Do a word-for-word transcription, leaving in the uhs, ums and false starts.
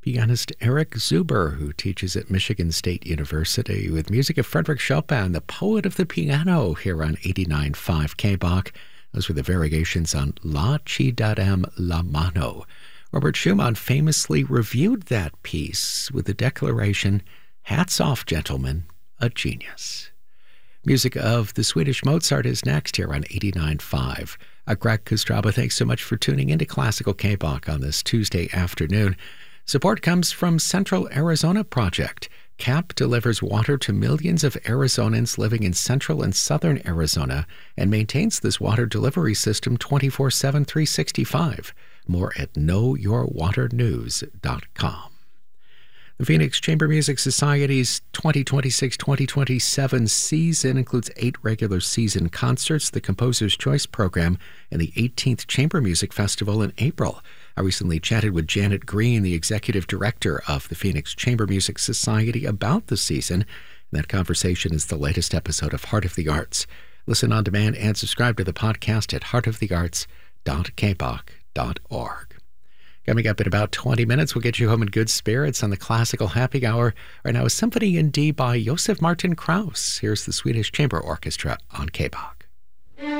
pianist Eric Zuber, who teaches at Michigan State University, with music of Frederick Chopin, the poet of the piano, here on eighty-nine point five K B O C. Those were the variations on La Ci Darem la Mano. Robert Schumann famously reviewed that piece with the declaration, "Hats off, gentlemen, a genius." Music of the Swedish Mozart is next here on eighty-nine point five. Uh, Greg Kostraba, thanks so much for tuning into Classical K B O C on this Tuesday afternoon. Support comes from Central Arizona Project. C A P delivers water to millions of Arizonans living in central and southern Arizona and maintains this water delivery system twenty-four seven, three sixty-five. More at know your water news dot com. The Phoenix Chamber Music Society's twenty twenty-six twenty twenty-seven season includes eight regular season concerts, the Composer's Choice Program, and the eighteenth Chamber Music Festival in April. I recently chatted with Janet Green, the executive director of the Phoenix Chamber Music Society, about the season. And that conversation is the latest episode of Heart of the Arts. Listen on demand and subscribe to the podcast at heart of the arts dot k b o c dot org. Coming up in about twenty minutes, we'll get you home in good spirits on the Classical Happy Hour. Right now, a Symphony in D by Josef Martin Krauss. Here's the Swedish Chamber Orchestra on K B O C.